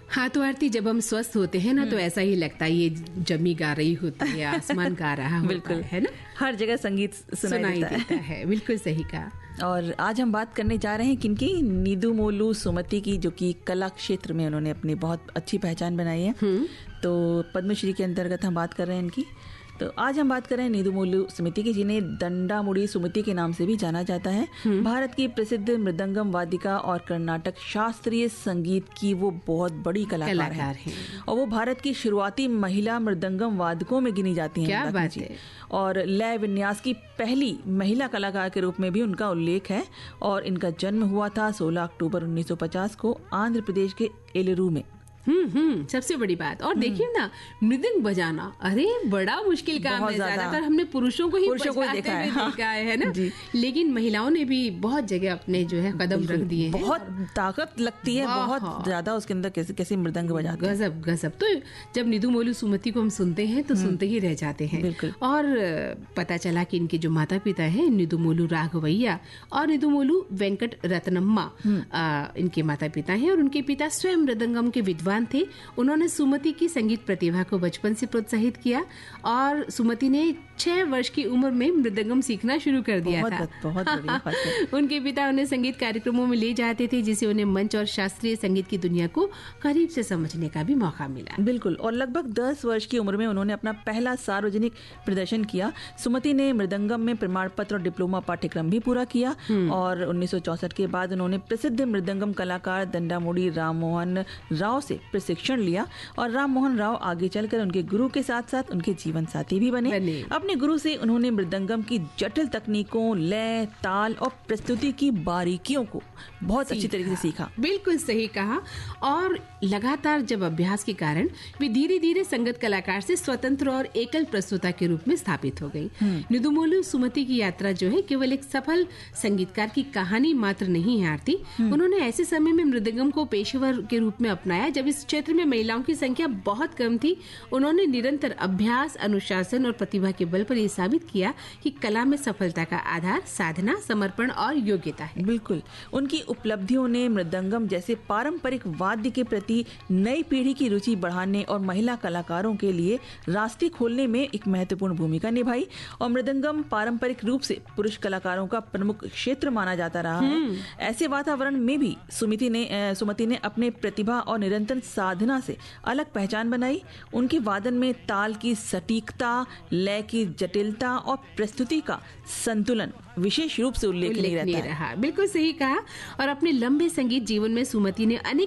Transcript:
हाँ, तो आरती जब हम स्वस्थ होते हैं ना तो ऐसा ही लगता है ये जमी गा रही होती है, आसमान गा रहा होता है ना, हर जगह संगीत सुनाई देता है। बिल्कुल सही कहा। और आज हम बात करने जा रहे हैं किनकी, नीदूमोलू सुमति की, जो कि कला क्षेत्र में उन्होंने अपनी बहुत अच्छी पहचान बनाई है। तो पद्मश्री के अंतर्गत हम बात कर रहे हैं इनकी। तो आज हम बात कर रहे हैं नीदूमोलू सुमति की, जिन्हें दंडामुड़ी सुमति के नाम से भी जाना जाता है। भारत की प्रसिद्ध मृदंगम वादिका और कर्नाटक शास्त्रीय संगीत की वो बहुत बड़ी कलाकार है। और वो भारत की शुरुआती महिला मृदंगम वादकों में गिनी जाती हैं। क्या बात है। और लय विन्यास की पहली महिला कलाकार के रूप में भी उनका उल्लेख है। और इनका जन्म हुआ था 16 अक्टूबर 1950 को आंध्र प्रदेश के एलुरु में। सबसे बड़ी बात। और देखिए ना, मृदंग बजाना अरे बड़ा मुश्किल काम है। ज्यादातर हमने पुरुषों को ही देखा है ना, लेकिन महिलाओं ने भी बहुत जगह अपने जो है कदम रख दिए हैं। बहुत ताकत लगती है, बहुत ज्यादा उसके अंदर कैसे कैसे मृदंग बजाते हैं। गजब गजब। तो जब नीदूमोलू सुमति को हम सुनते हैं तो सुनते ही रह जाते हैं। और पता चला कि इनके जो माता पिता है नीदूमोलू राघवैया और नीदूमोलू वेंकट रत्नम्मा, इनके माता पिता हैं। और उनके पिता स्वयं मृदंगम के विद्वान थे। उन्होंने सुमति की संगीत प्रतिभा को बचपन से प्रोत्साहित किया और सुमति ने 6 वर्ष की उम्र में मृदंगम सीखना शुरू कर दिया था। बहुत बढ़िया। उनके पिता उन्हें संगीत कार्यक्रमों में ले जाते थे, जिससे उन्हें मंच और शास्त्रीय संगीत की दुनिया को करीब से समझने का भी मौका मिला। बिल्कुल। और लगभग 10 वर्ष की उम्र में उन्होंने अपना पहला सार्वजनिक प्रदर्शन किया। सुमति ने मृदंगम में प्रमाण पत्र और डिप्लोमा पाठ्यक्रम भी पूरा किया। और 1964 के बाद उन्होंने प्रसिद्ध मृदंगम कलाकार दंडामुड़ी राममोहन राव से प्रशिक्षण लिया। और राममोहन राव आगे चलकर उनके गुरु के साथ साथ उनके जीवन साथी भी बने। अपने गुरु से उन्होंने मृदंगम की जटिल तकनीकों, लय, ताल और प्रस्तुति की बारीकियों को बहुत अच्छी तरीके से सीखा। बिल्कुल सही कहा। और लगातार जब अभ्यास के कारण वे धीरे धीरे संगत कलाकार से स्वतंत्र और एकल प्रस्तुता के रूप में स्थापित हो गई। नीदूमोलू सुमति की यात्रा जो है केवल एक सफल संगीतकार की कहानी मात्र नहीं है आरती। उन्होंने ऐसे समय में मृदंगम को पेशेवर के रूप में अपनाया जब इस क्षेत्र में महिलाओं की संख्या बहुत कम थी। उन्होंने निरंतर अभ्यास, अनुशासन और प्रतिभा के बल पर यह साबित किया कि कला में सफलता का आधार साधना, समर्पण और योग्यता है। बिल्कुल। उनकी उपलब्धियों ने मृदंगम जैसे पारंपरिक वाद्य के प्रति नई पीढ़ी की रुचि बढ़ाने और महिला कलाकारों के लिए रास्ते खोलने में एक महत्वपूर्ण भूमिका निभाई। और मृदंगम पारंपरिक रूप से पुरुष कलाकारों का प्रमुख क्षेत्र माना जाता रहा है। ऐसे वातावरण में भी सुमति ने अपने प्रतिभा और निरंतर साधना से अलग पहचान बनाई। उनके वादन में ताल की सटीकता, लय की जटिलता और प्रस्तुति का संतुलन विशेष रूप से उल्लेखनीय रहता है। बिल्कुल सही कहा। और अपने लंबे संगीत जीवन में सुमति ने अनेक